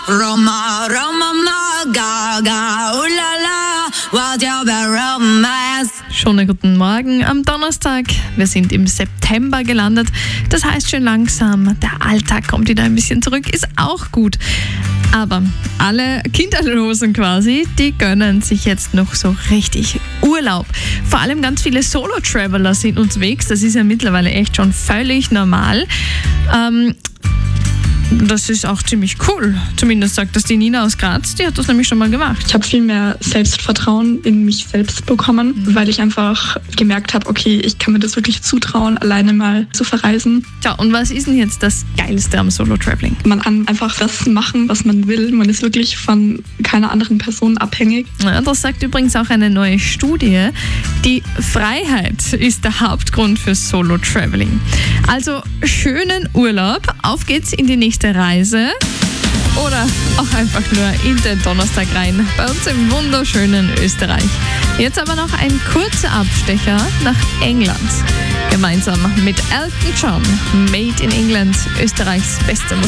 Roma, Roma, ma, gaga, ulala, what your romance. Schönen guten Morgen am Donnerstag. Wir sind im September gelandet. Das heißt schon langsam, der Alltag kommt wieder ein bisschen zurück, ist auch gut. Aber alle Kinderlosen quasi, die gönnen sich jetzt noch so richtig Urlaub. Vor allem ganz viele Solo-Traveler sind unterwegs. Das ist ja mittlerweile echt schon völlig normal. Das ist auch ziemlich cool. Zumindest sagt das die Nina aus Graz. Die hat das nämlich schon mal gemacht. Ich habe viel mehr Selbstvertrauen in mich selbst bekommen, weil ich einfach gemerkt habe, okay, ich kann mir das wirklich zutrauen, alleine mal zu verreisen. Tja, und was ist denn jetzt das Geilste am Solo-Traveling? Man kann einfach das machen, was man will. Man ist wirklich von keiner anderen Person abhängig. Ja, das sagt übrigens auch eine neue Studie. Die Freiheit ist der Hauptgrund für Solo-Traveling. Also schönen Urlaub, auf geht's in die nächste Reise oder auch einfach nur in den Donnerstag rein bei uns im wunderschönen Österreich. Jetzt aber noch ein kurzer Abstecher nach England. Gemeinsam mit Elton John, Made in England, Österreichs beste Musik.